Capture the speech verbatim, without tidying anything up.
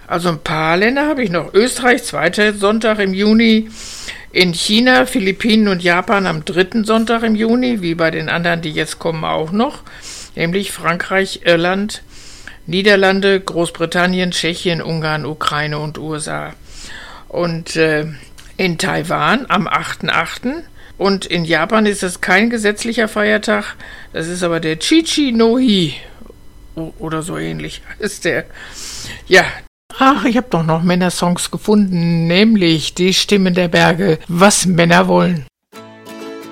Also ein paar Länder habe ich noch. Österreich, zweiter Sonntag im Juni. In China, Philippinen und Japan am dritten Sonntag im Juni, wie bei den anderen, die jetzt kommen, auch noch. Nämlich Frankreich, Irland, Niederlande, Großbritannien, Tschechien, Ungarn, Ukraine und U S A. Und äh, in Taiwan am achten achten Und in Japan ist es kein gesetzlicher Feiertag. Das ist aber der Chichi-no-hi. Oder so ähnlich ist der. Ja. Ach, ich habe doch noch Männersongs gefunden, nämlich Die Stimmen der Berge, was Männer wollen.